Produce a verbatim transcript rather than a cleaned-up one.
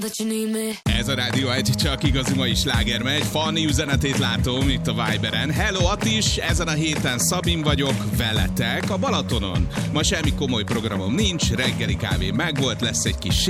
Ez a Rádió egy csak igazi mai sláger megy. Fanni üzenetét látom itt a Viberen. Hello Attis, ezen a héten Szabin vagyok, veletek a Balatonon. Ma semmi komoly programom nincs, reggeli kávé megvolt, lesz egy kis